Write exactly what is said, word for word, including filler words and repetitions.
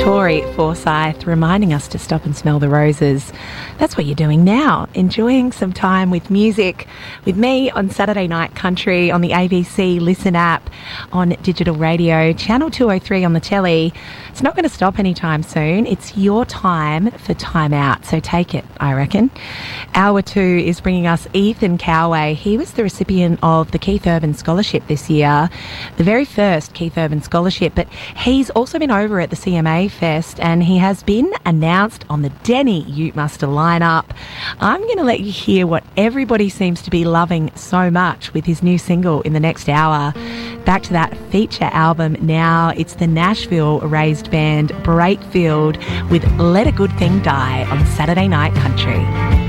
Tori Forsyth reminding us to stop and smell the roses. That's what you're doing now, enjoying some time with music with me on Saturday Night Country on the A B C Listen app, on digital radio, channel two oh three on the telly. It's not going to stop anytime soon. It's your time for time out, so take it, I reckon. Hour two is bringing us Ethan Coway. He was the recipient of the Keith Urban Scholarship this year, the very first Keith Urban Scholarship, but he's also been over at the C M A Fest and he has been announced on the Denny Ute Muster lineup. I'm going to let you hear what everybody seems to be loving so much with his new single in the next hour. Back to that feature album now. It's the Nashville raised band Breakfield with Let a Good Thing Die on Saturday Night Country.